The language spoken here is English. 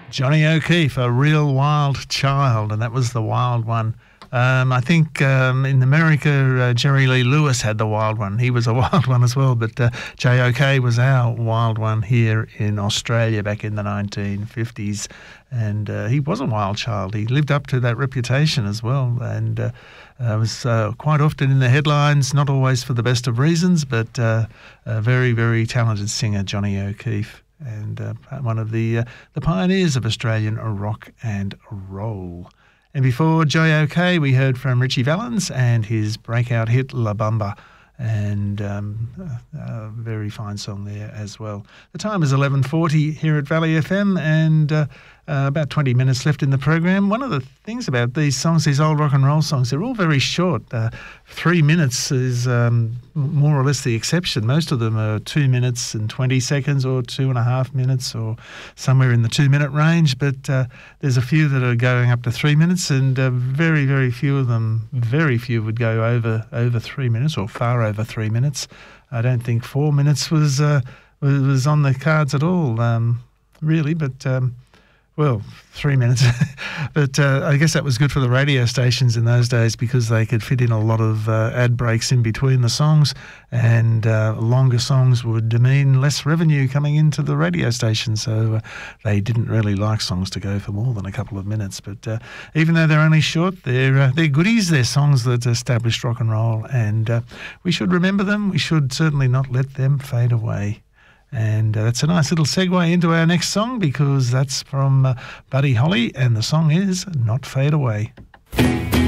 Johnny O'Keefe, A Real Wild Child, and that was the wild one. I think in America, Jerry Lee Lewis had the wild one. He was a wild one as well, but JOK was our wild one here in Australia back in the 1950s. And he was a wild child. He lived up to that reputation as well, and was quite often in the headlines, not always for the best of reasons, but a very, very talented singer, Johnny O'Keefe, and one of the pioneers of Australian rock and roll. And before JOK, we heard from Richie Valens and his breakout hit La Bamba, and a very fine song there as well. The time is 11:40 here at Valley FM, and about 20 minutes left in the program. One of the things about these songs, these old rock and roll songs, they're all very short. 3 minutes is more or less the exception. Most of them are 2 minutes and 20 seconds or 2.5 minutes or somewhere in the 2-minute range, but there's a few that are going up to 3 minutes, and very, very few of them, very few would go over 3 minutes or far over 3 minutes. I don't think 4 minutes was on the cards at all, really, but... well, 3 minutes. But I guess that was good for the radio stations in those days because they could fit in a lot of ad breaks in between the songs, and longer songs would mean less revenue coming into the radio station. So they didn't really like songs to go for more than a couple of minutes. But even though they're only short, they're goodies. They're songs that established rock and roll, and we should remember them. We should certainly not let them fade away. And that's a nice little segue into our next song, because that's from Buddy Holly, and the song is Not Fade Away.